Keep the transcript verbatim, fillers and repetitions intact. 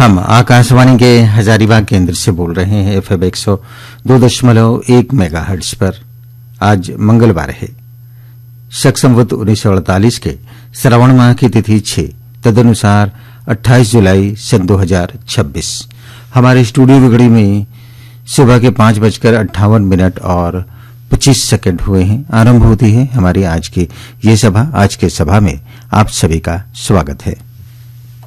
हम आकाशवाणी के हजारीबाग केंद्र से बोल रहे हैं एफएम एक सौ दो दशमलव एक मेगाहर्ट्ज पर। आज मंगलवार है, शक संवत उन्नीस सौ अड़तालीस के श्रावण माह की तिथि छह, तदनुसार अट्ठाईस जुलाई सन दो हजार छब्बीस। हमारे स्टूडियो घड़ी में सुबह के पांच बजकर अट्ठावन मिनट और पच्चीस सेकंड हुए हैं। आरंभ होती है हमारी आज की ये सभा। आज के सभा में आप सभी का स्वागत है।